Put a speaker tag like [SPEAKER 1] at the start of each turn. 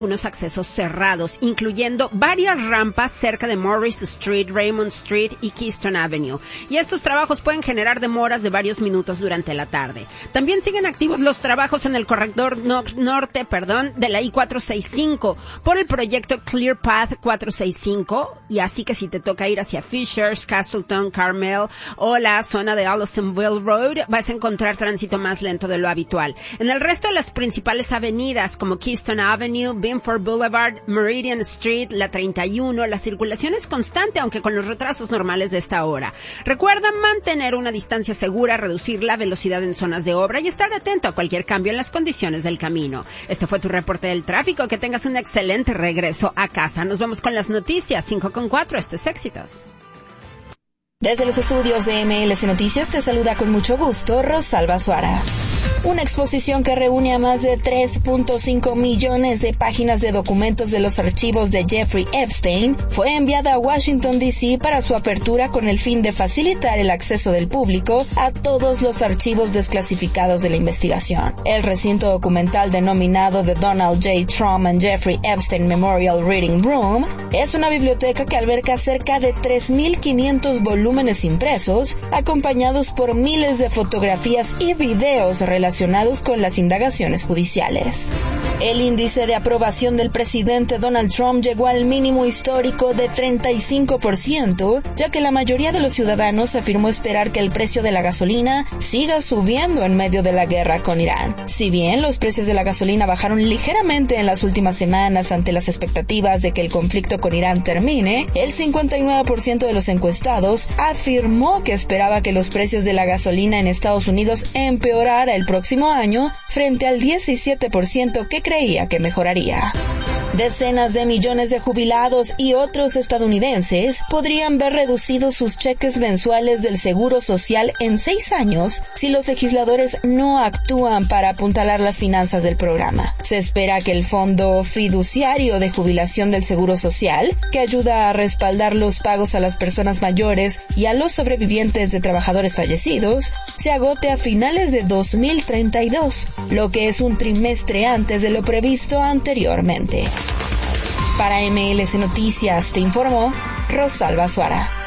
[SPEAKER 1] unos accesos cerrados, incluyendo varias rampas cerca de Morris Street, Raymond Street y Keystone Avenue. Y estos trabajos pueden generar demoras de varios minutos durante la tarde. También siguen activos los trabajos en el corredor norte de la I-465 por el proyecto Clear Path 465. Y así que si te toca ir hacia Fishers, Castleton, Carmel o la zona de Allisonville Road, vas a encontrar tránsito más lento de lo habitual. En el resto de las principales avenidas como Keystone Avenue, Binford Boulevard, Meridian Street, la 31, la circulación es constante, aunque con los retrasos normales de esta hora. Recuerda mantener una distancia segura, reducir la velocidad en zonas de obra y estar atento a cualquier cambio en las condiciones del camino. Este fue tu reporte del tráfico. Que tengas un excelente regreso a casa. Nos vamos con las noticias. 5:4. Este es Éxitos.
[SPEAKER 2] Desde los estudios de MLS Noticias te saluda con mucho gusto Rosalba Suara. Una exposición que reúne a más de 3.5 millones de páginas de documentos de los archivos de Jeffrey Epstein fue enviada a Washington, D.C. para su apertura con el fin de facilitar el acceso del público a todos los archivos desclasificados de la investigación. El recinto documental denominado The Donald J. Trump and Jeffrey Epstein Memorial Reading Room es una biblioteca que alberga cerca de 3.500 volúmenes impresos, acompañados por miles de fotografías y videos relacionados con las indagaciones judiciales. El índice de aprobación del presidente Donald Trump llegó al mínimo histórico de 35%, ya que la mayoría de los ciudadanos afirmó esperar que el precio de la gasolina siga subiendo en medio de la guerra con Irán. Si bien los precios de la gasolina bajaron ligeramente en las últimas semanas ante las expectativas de que el conflicto con Irán termine, el 59% de los encuestados afirmó que esperaba que los precios de la gasolina en Estados Unidos empeorara el próximo año frente al 17% que creía que mejoraría. Decenas de millones de jubilados y otros estadounidenses podrían ver reducidos sus cheques mensuales del Seguro Social en 6 años si los legisladores no actúan para apuntalar las finanzas del programa. Se espera que el Fondo Fiduciario de Jubilación del Seguro Social, que ayuda a respaldar los pagos a las personas mayores y a los sobrevivientes de trabajadores fallecidos, se agote a finales de 2032, lo que es un trimestre antes de lo previsto anteriormente. Para MLS Noticias te informó Rosalba Suara.